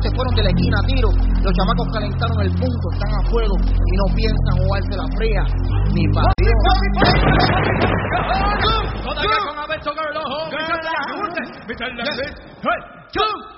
se fueron de la esquina a tiro. Los chamacos calentaron el punto, están a fuego y no piensan jugarse la fría. Ni para Dios. Todavía con Alberto Garlojo. Mr.